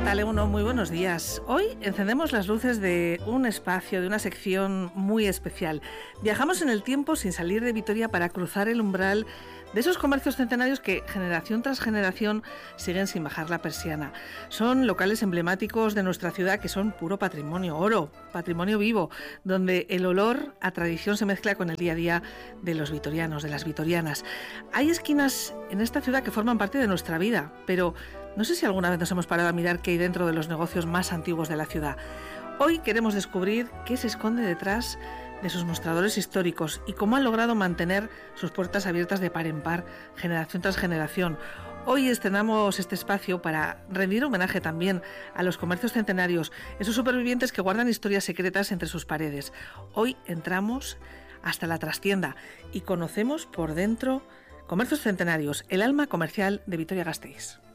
tal, Egunon? Muy buenos días. Hoy encendemos las luces de un espacio, de una sección muy especial. Viajamos en el tiempo sin salir de Vitoria para cruzar el umbral de esos comercios centenarios que generación tras generación siguen sin bajar la persiana. Son locales emblemáticos de nuestra ciudad que son puro patrimonio, oro, patrimonio vivo, donde el olor a tradición se mezcla con el día a día de los vitorianos, de las vitorianas. Hay esquinas en esta ciudad que forman parte de nuestra vida, pero no sé si alguna vez nos hemos parado a mirar qué hay dentro de los negocios más antiguos de la ciudad. Hoy queremos descubrir qué se esconde detrás de sus mostradores históricos y cómo han logrado mantener sus puertas abiertas de par en par, generación tras generación. Hoy estrenamos este espacio para rendir homenaje también a los comercios centenarios, esos supervivientes que guardan historias secretas entre sus paredes. Hoy entramos hasta la trastienda y conocemos por dentro Comercios Centenarios, el alma comercial de Vitoria-Gasteiz.